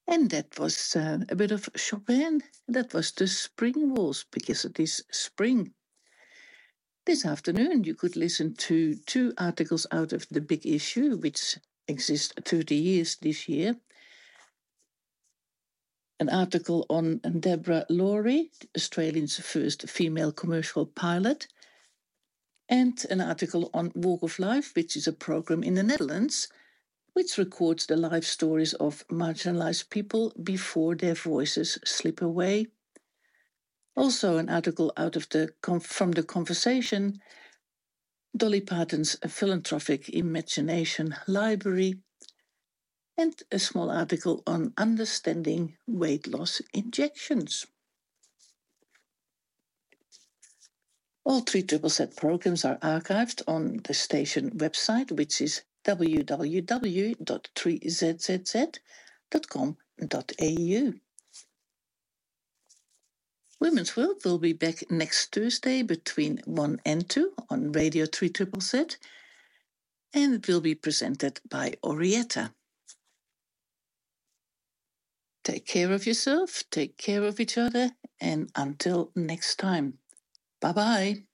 And that was a bit of Chopin. That was the Spring Waltz, because it is spring. This afternoon, you could listen to two articles out of The Big Issue, which exists 30 years this year. An article on Deborah Laurie, Australia's first female commercial pilot, and an article on Walk of Life, which is a program in the Netherlands which records the life stories of marginalized people before their voices slip away. Also, an article out of from the Conversation, Dolly Parton's Philanthropic Imagination Library, and a small article on understanding weight loss injections. All 3ZZZ programs are archived on the station website, which is www.3zzz.com.au. Women's World will be back next Thursday between 1 and 2 on Radio 3ZZZ, and it will be presented by Orietta. Take care of yourself, take care of each other, and until next time. Bye-bye.